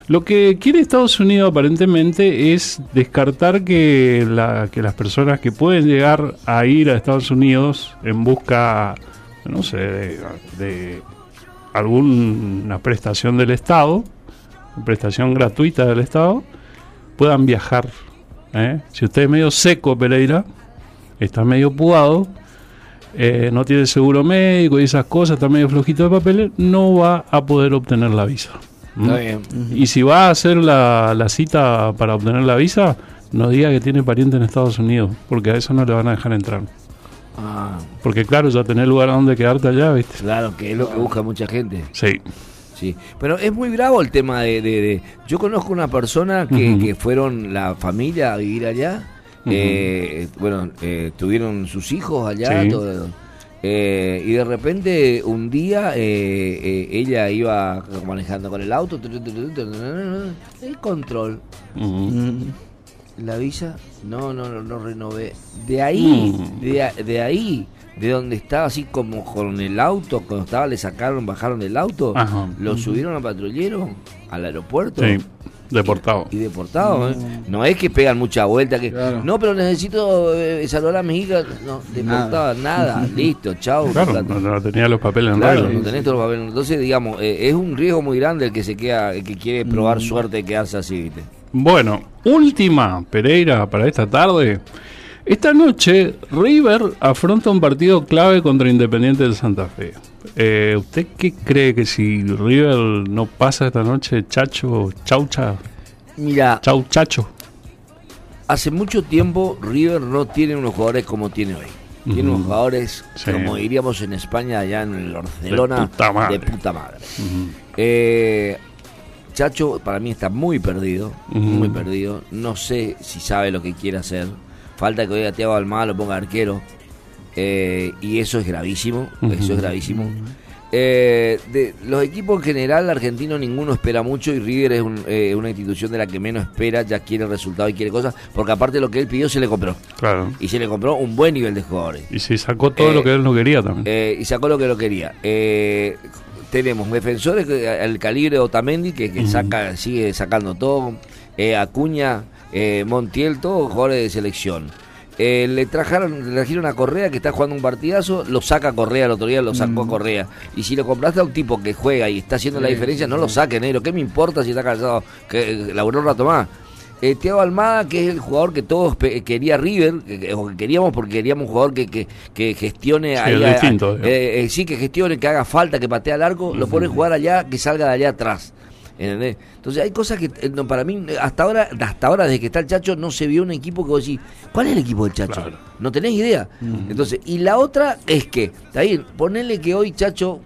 Lo que quiere Estados Unidos aparentemente es descartar que las personas que pueden llegar a ir a Estados Unidos en busca, no sé, de alguna prestación del Estado, prestación gratuita del Estado, puedan viajar. Si usted es medio seco, Pereira, está medio pugado, no tiene seguro médico y esas cosas, está medio flojito de papeles, no va a poder obtener la visa. Está bien. Y si va a hacer la cita para obtener la visa, no diga que tiene pariente en Estados Unidos, porque a eso no le van a dejar entrar. Porque claro, ya tenés lugar a donde quedarte allá, ¿viste? Claro, que es lo que busca mucha gente. Sí. Sí, pero es muy bravo el tema de yo conozco una persona que fueron la familia a vivir allá, tuvieron sus hijos allá, sí. todo, y de repente un día ella iba manejando con el auto, el control, la visa, no renové, de ahí, de donde estaba así como con el auto, cuando estaba bajaron del auto, lo subieron a patrullero al aeropuerto. Sí, deportado. Y deportado, No es que pegan mucha vuelta, que claro. No, pero necesito saludar a mi hija, no, deportado, nada, listo, chao. Claro, no tenía los papeles en regla. regla. No tenés todos los papeles. Entonces, digamos, es un riesgo muy grande el que se queda, el que quiere probar suerte de quedarse así, ¿viste? Bueno, última, Pereira, para esta tarde. Esta noche, River afronta un partido clave contra Independiente de Santa Fe. ¿Usted qué cree que si River no pasa esta noche, Chaucha? Mira, Chau Chacho. Hace mucho tiempo River no tiene unos jugadores como tiene hoy. Tiene unos jugadores, como diríamos en España, allá en el Barcelona, de puta madre. Chacho para mí está muy perdido, muy perdido. No sé si sabe lo que quiere hacer. Falta que hoy a Thiago Almada lo ponga arquero, y eso es gravísimo, de los equipos en general, argentino ninguno espera mucho, y River es una institución de la que menos espera, ya quiere resultados y quiere cosas, porque aparte de lo que él pidió se le compró. Claro. Y se le compró un buen nivel de jugadores. Y se sacó todo lo que él no quería también. Y sacó lo que no quería. Tenemos defensores, el calibre de Otamendi, que sigue sacando todo, Acuña, Montiel, todos jugadores de selección. Le trajeron a Correa, que está jugando un partidazo, lo saca Correa el otro día, lo sacó Correa. Y si lo compraste a un tipo que juega y está haciendo la diferencia, no lo saque, negro. ¿Qué me importa si está cansado? Que laburó un rato más. Thiago Almada, que es el jugador que todos quería River, o que queríamos, porque queríamos un jugador que gestione, que gestione, que haga falta, que patee al arco, lo pone a jugar allá, que salga de allá atrás. ¿Entendés? Entonces hay cosas que para mí hasta ahora desde que está el Chacho no se vio un equipo que vos decís, ¿cuál es el equipo del Chacho? Claro. No tenés idea. Entonces, y la otra es que, está bien, ponele que hoy Chacho,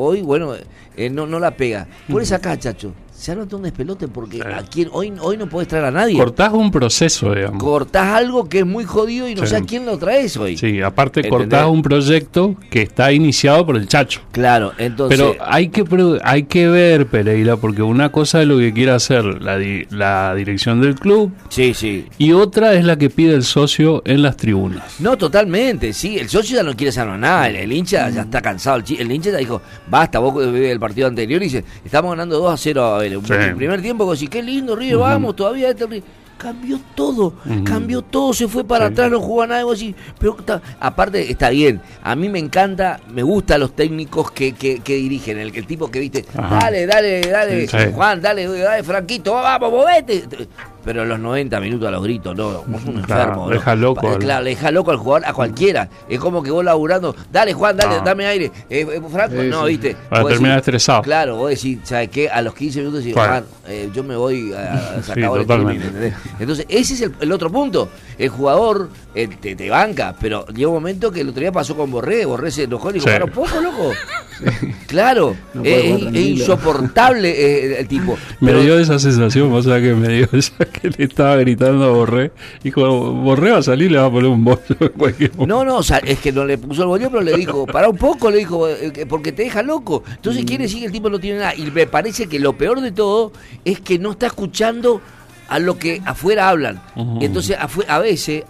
no la pega. Pones acá, Chacho, se arma un despelote, porque hoy no podés traer a nadie. Cortás un proceso, digamos. Cortás algo que es muy jodido y no sé a quién lo traes hoy. Sí, aparte cortás un proyecto que está iniciado por el Chacho. Claro, entonces... Pero hay que ver, Pereira, porque una cosa es lo que quiere hacer la dirección del club. Sí. Y otra es la que pide el socio en las tribunas. No, totalmente, sí. El socio ya no quiere saber nada. El hincha ya está cansado. El hincha ya dijo, basta, vos el partido anterior y dice, estamos ganando 2-0 a ver. El primer tiempo que qué lindo River, vamos, todavía cambió todo, se fue para atrás, no jugó nada, así, pero aparte está bien, a mí me encanta, me gustan los técnicos que dirigen, el tipo que viste, dale, Juan, dale, Franquito, vamos, movete, pero en los 90 minutos a los gritos, no, vos un enfermo. Deja loco. Claro, deja loco al jugador, a cualquiera. Es como que vos laburando, dale Juan, dame aire. Franco, viste. Para terminar estresado. Claro, vos decís, ¿sabes qué? A los 15 minutos decís, Juan, yo me voy a sacar el streaming, ¿entendés? Entonces, ese es el otro punto. El jugador te banca, pero llega un momento que el otro día pasó con Borré se enojó y dijo, para un poco, loco. Claro, no es insoportable el tipo. Me dio esa sensación, o sea que me dio esa que le estaba gritando a Borré. Dijo, Borré va a salir y le va a poner un bollo en cualquier momento. No, o sea, es que no le puso el bollo, pero le dijo, para un poco, le dijo, porque te deja loco. Entonces quiere decir que el tipo no tiene nada. Y me parece que lo peor de todo es que no está escuchando a lo que afuera hablan. Entonces a veces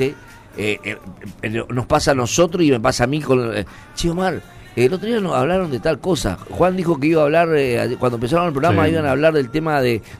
nos pasa a nosotros y me pasa a mí con Che, Omar, el otro día nos hablaron de tal cosa. Juan dijo que iba a hablar, cuando empezaron el programa iban a hablar del tema de